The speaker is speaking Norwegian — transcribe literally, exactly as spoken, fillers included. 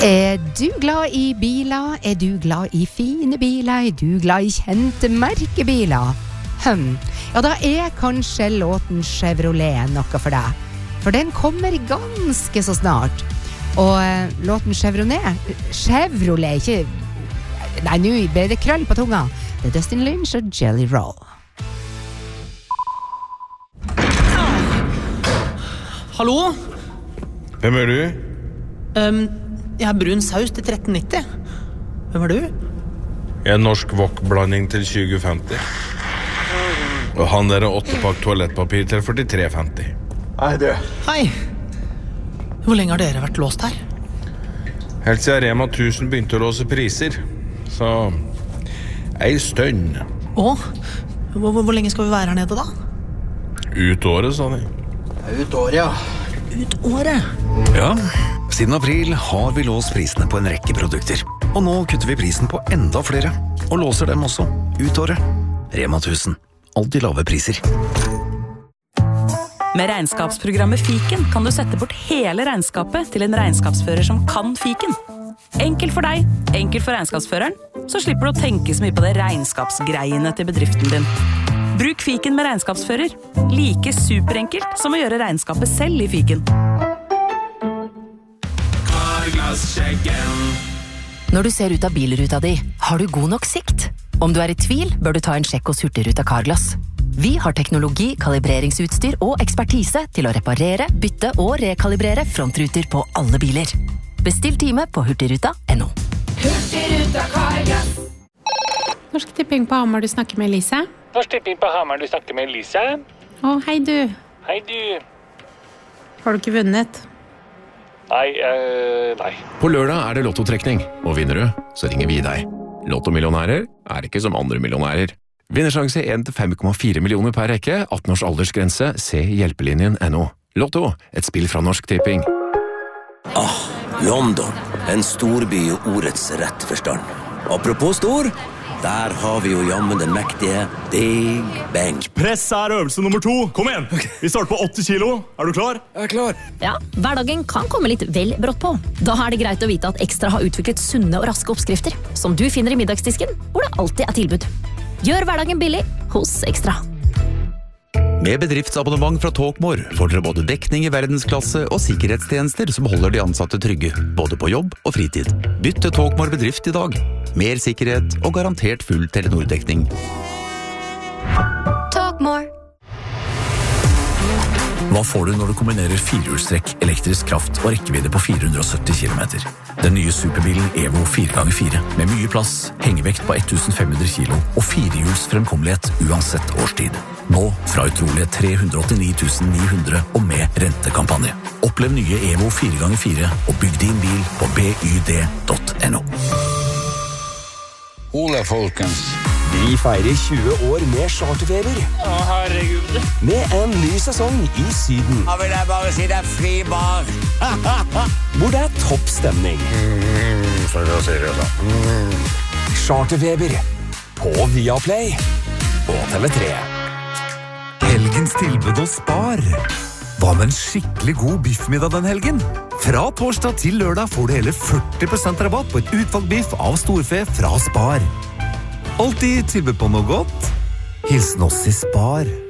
Er du glad i biler? Er du glad i fine biler? Er du glad i kjente merkebiler? Hm. Ja, da er kanskje låten Chevrolet noe for deg. For den kommer ganske så snart. Og eh, låten Chevrolet Chevrolet, ikke Nei, nå ble det krøll på tunga. Det er Dustin Lynch og Jelly Roll. Hallo? Hvem er du? Um, jeg er brun saus til tretten nitti. Hvem er du? Jeg er norsk wok-blanding til tjue femti. Og han der er åttepakk toalettpapir til førtitre femti. Hei, du. Hei. Hvor lenge har dere vært låst her? Helt siden Rema tusen begynte å låse priser. Så ei stønn. Å? Hvor, hvor lenge skal vi være her nede da? Ut året, sa de. Ut året, ja. Ut året? Ja, siden april har vi låst prisene på en rekke produkter. Og nå kutter vi prisen på enda flere. Og låser dem også ut året. Rema tusen. Alltid lave priser. Med regnskapsprogrammet Fiken kan du sette bort hele regnskapet til en regnskapsfører som kan Fiken. Enkelt for deg, enkelt for regnskapsføreren, så slipper du å tenke så mye på det regnskapsgreiene til bedriften din. Bruk Fiken med regnskapsfører. Like superenkelt som å gjøre regnskapet selv i Fiken. Når du ser ut av bilruta di, har du god nok sikt? Om du er i tvil, bør du ta en sjekk hos Hurtigruta Carglass. Vi har teknologi, kalibreringsutstyr og ekspertise til å reparere, bytte og rekalibrere frontruter på alle biler. Bestill time på hurtigruta punktum no. Hurtigruta Carglass. Norsk Tipping på Hamar, du snakker med Elise. Norsk Tipping på Hamar, du snakker med Elise. Å, hei du. Hei du. Har du ikke vunnet? Nei, øh, nei. På lørdag er det lottotrekning, og vinner du, så ringer vi deg. Lottomillionærer er ikke som andre millionærer. Vinnersjanse en til fem komma fire millioner per rekke, atten års aldersgrense, se hjelpelinjen punktum no. Lotto, et spill fra Norsk Tipping. Ah, London, en storby i ordets rette forstand. Apropos stor, der har vi jo jammen den mektige Big Bang. Press er øvelse nummer to. Kom igjen! Vi starter på åtti kilo. Er du klar? Jeg er klar. Ja, hverdagen kan komme litt vel brått på. Da er det greit å vite at Ekstra har utviklet sunne og raske oppskrifter, som du finner i middagsdisken, hvor det alltid er tilbud. Gjør hverdagen billig hos Ekstra. Med bedriftsabonnement fra Talkmore får dere både dekning i verdensklasse og sikkerhetstjenester som holder de ansatte trygge, både på jobb og fritid. Bytt til Talkmore bedrift i dag. Mer sikkerhet og garantert full Telenor-dekning. Talkmore. Hva får du når du kombinerer firehjulstrekk, elektrisk kraft og rekkevidde på fire hundre og sytti kilometer? Den nye superbilen Evo fire ganger fire, med mye plass, hengevekt på tusen fem hundre kilo og firehjuls fremkommelighet uansett årstid. Nå fra utrolige tre hundre og åttini tusen ni hundre og med rentekampanje. Opplev nye Evo fire ganger fire og bygg din bil på b y d punktum no. Ole, folkens. Vi feirer tjue år med charterfeber. Å, herregud. Med en ny sesong i Syden. Da vil jeg bare si det er fri bar. Hvor det er toppstemning. Mm, så da sier jeg da. Mm. Charterfeber. På Viaplay. Og T V tre. Helgens tilbud hos Spar. Hva med en skikkelig god biffmiddag den helgen? Fra torsdag til lørdag får du hele førti prosent rabatt på et utvalgt biff av storfe fra Spar. Alltid tilbud på noe godt. Hilsen oss i Spar.